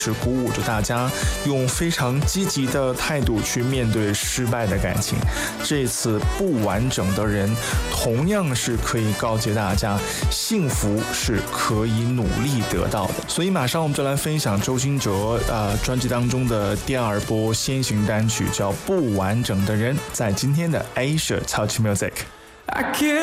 是鼓舞着大家用非常积极的态度去面对失败的感情。这次不完整的人同样是可以告诫大家，幸福是可以努力得到的。所以马上我们就来分享周兴哲专辑当中的第二波先行单曲，叫《不完整的人》，在今天的 Asia Touch Music。